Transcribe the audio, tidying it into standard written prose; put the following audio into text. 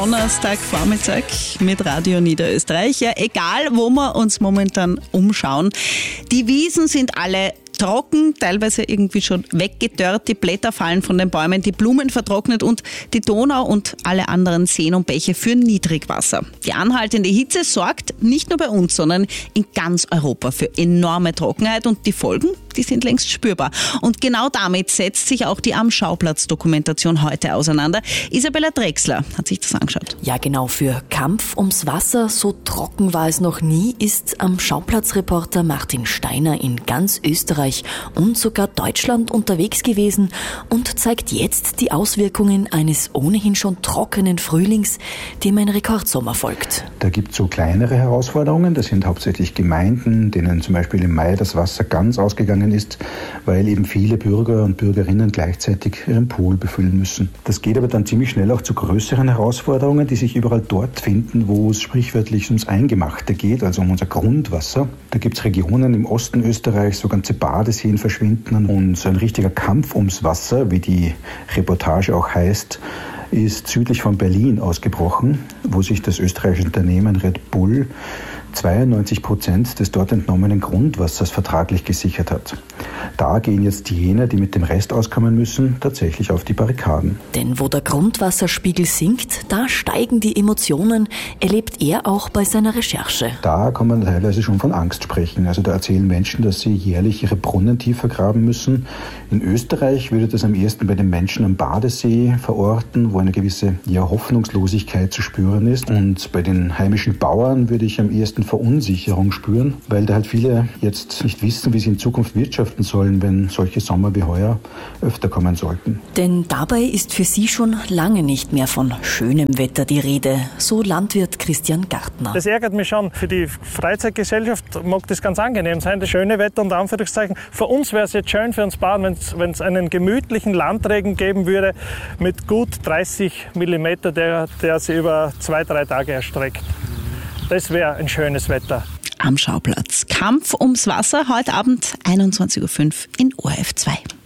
Donnerstagvormittag mit Radio Niederösterreich. Ja, egal, wo wir uns momentan umschauen, die Wiesen sind alle trocken, teilweise irgendwie schon weggedörrt, die Blätter fallen von den Bäumen, die Blumen vertrocknet und die Donau und alle anderen Seen und Bäche für Niedrigwasser. Die anhaltende Hitze sorgt nicht nur bei uns, sondern in ganz Europa für enorme Trockenheit und die Folgen, die sind längst spürbar. Und genau damit setzt sich auch die Am-Schauplatz-Dokumentation heute auseinander. Isabella Drechsler hat sich das angeschaut. Ja, genau, für Kampf ums Wasser, so trocken war es noch nie, ist Am-Schauplatz-Reporter Martin Steiner in ganz Österreich und sogar Deutschland unterwegs gewesen und zeigt jetzt die Auswirkungen eines ohnehin schon trockenen Frühlings, dem ein Rekordsommer folgt. Da gibt es so kleinere Herausforderungen. Das sind hauptsächlich Gemeinden, denen zum Beispiel im Mai das Wasser ganz ausgegangen ist, weil eben viele Bürger und Bürgerinnen gleichzeitig ihren Pool befüllen müssen. Das geht aber dann ziemlich schnell auch zu größeren Herausforderungen, die sich überall dort finden, wo es sprichwörtlich ums Eingemachte geht, also um unser Grundwasser. Da gibt es Regionen im Osten Österreichs, wo ganze Badeseen verschwinden und so ein richtiger Kampf ums Wasser, wie die Reportage auch heißt, ist südlich von Berlin ausgebrochen, wo sich das österreichische Unternehmen Red Bull 92% des dort entnommenen Grundwassers vertraglich gesichert hat. Da gehen jetzt jene, die mit dem Rest auskommen müssen, tatsächlich auf die Barrikaden. Denn wo der Grundwasserspiegel sinkt, da steigen die Emotionen, erlebt er auch bei seiner Recherche. Da kann man teilweise schon von Angst sprechen. Also da erzählen Menschen, dass sie jährlich ihre Brunnen tiefer graben müssen. In Österreich würde das am ehesten bei den Menschen am Badesee verorten, wo eine gewisse Hoffnungslosigkeit zu spüren ist. Und bei den heimischen Bauern würde ich am ehesten Verunsicherung spüren, weil da halt viele jetzt nicht wissen, wie sie in Zukunft wirtschaften sollen, wenn solche Sommer wie heuer öfter kommen sollten. Denn dabei ist für sie schon lange nicht mehr von schönem Wetter die Rede, so Landwirt Christian Gartner. Das ärgert mich schon. Für die Freizeitgesellschaft mag das ganz angenehm sein, das schöne Wetter unter Anführungszeichen. Für uns wäre es jetzt schön, für uns Bauern, wenn es einen gemütlichen Landregen geben würde mit gut 30 mm, der sich über 2-3 Tage erstreckt. Das wäre ein schönes Wetter. Am Schauplatz. Kampf ums Wasser, heute Abend 21.05 Uhr in ORF 2.